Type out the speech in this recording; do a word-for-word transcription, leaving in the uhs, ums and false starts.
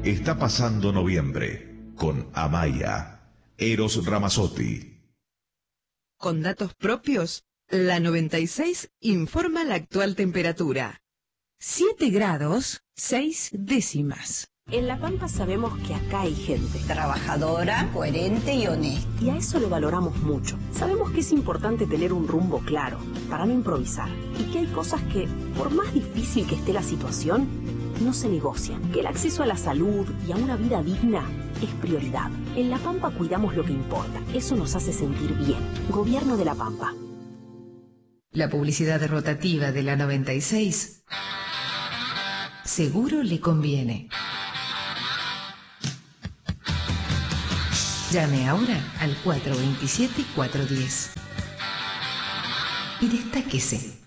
Está pasando noviembre con Amaya, Eros Ramazzotti. Con datos propios, la noventa y seis informa la actual temperatura. siete grados, seis décimas. En La Pampa sabemos que acá hay gente trabajadora, coherente y honesta. Y a eso lo valoramos mucho. Sabemos que es importante tener un rumbo claro, para no improvisar. Y que hay cosas que, por más difícil que esté la situación, no se negocian. Que el acceso a la salud y a una vida digna es prioridad. En La Pampa cuidamos lo que importa. Eso nos hace sentir bien. Gobierno de La Pampa. La publicidad rotativa de la noventa y seis seguro le conviene. Llame ahora al cuatro veintisiete, cuatrocientos diez y destáquese.